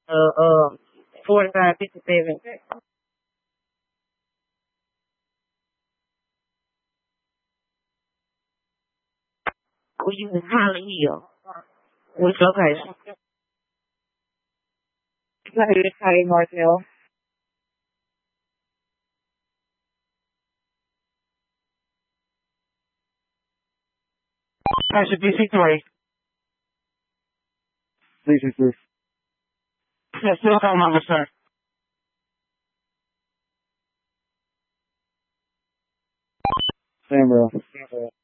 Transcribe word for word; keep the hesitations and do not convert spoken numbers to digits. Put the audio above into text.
Uh, uh, forty-five fifty-seven. We use Holly Hill. Which location? Hey, Martell. Passion D C three. D C three. Yes, still phone number, sir. Sam, bro.